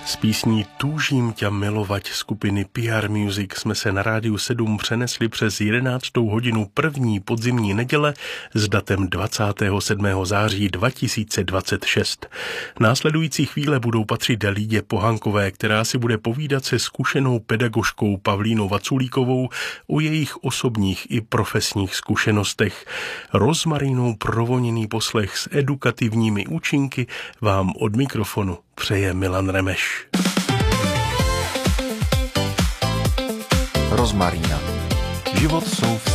S písní Túžím ťa milovať skupiny PR Music jsme se na Rádiu 7 přenesli přes 11. hodinu první podzimní neděle s datem 27. září 2026. Následující chvíle budou patřit Lidě Pohankové, která si bude povídat se zkušenou pedagožkou Pavlínou Vaculíkovou o jejich osobních i profesních zkušenostech. Rozmarínou provoněný poslech s edukativními účinky vám od mikrofonu přeje Milan Remeš. Rozmarína. Život jsou